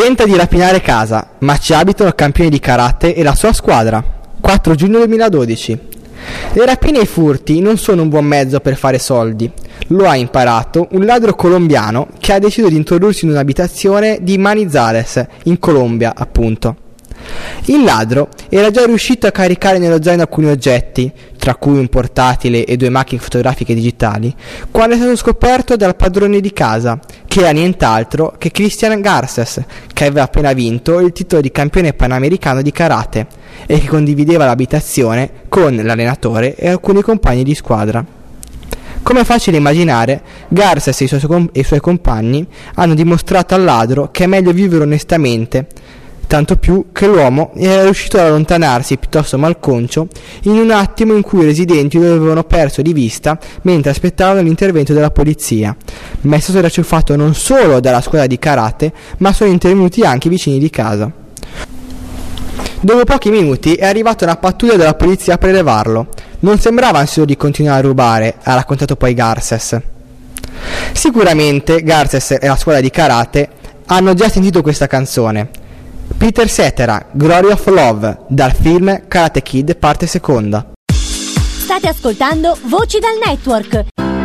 Tenta di rapinare casa, ma ci abitano il campione di karate e la sua squadra. 4 giugno 2012. Le rapine e i furti non sono un buon mezzo per fare soldi. Lo ha imparato un ladro colombiano che ha deciso di introdursi in un'abitazione di Manizales, in Colombia, appunto. Il ladro era già riuscito a caricare nello zaino alcuni oggetti, tra cui un portatile e 2 macchine fotografiche digitali, quando è stato scoperto dal padrone di casa, che era nient'altro che Cristian Garces, che aveva appena vinto il titolo di campione panamericano di karate e che condivideva l'abitazione con l'allenatore e alcuni compagni di squadra. Come è facile immaginare, Garces e i suoi compagni hanno dimostrato al ladro che è meglio vivere onestamente, tanto più che l'uomo era riuscito ad allontanarsi piuttosto malconcio in un attimo in cui i residenti lo avevano perso di vista mentre aspettavano l'intervento della polizia, ma è stato racciuffato non solo dalla scuola di karate, ma sono intervenuti anche i vicini di casa. Dopo pochi minuti è arrivata una pattuglia della polizia a prelevarlo. Non sembrava ansioso di continuare a rubare, ha raccontato poi Garces. Sicuramente Garces e la scuola di karate hanno già sentito questa canzone. Peter Cetera, Glory of Love, dal film Karate Kid parte seconda. State ascoltando Voci dal Network.